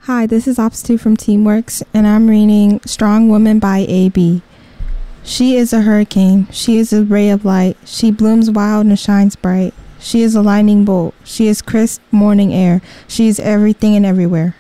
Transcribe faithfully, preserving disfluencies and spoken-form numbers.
Hi, this is Ops two from Teamworks, and I'm reading Strong Woman by A B. She is a hurricane. She is a ray of light. She blooms wild and shines bright. She is a lightning bolt. She is crisp morning air. She is everything and everywhere.